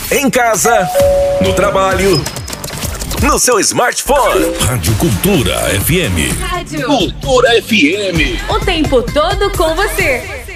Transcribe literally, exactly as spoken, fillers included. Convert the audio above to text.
em casa, no trabalho, no seu smartphone. Rádio Cultura F M. Rádio Cultura F M. O tempo todo com você.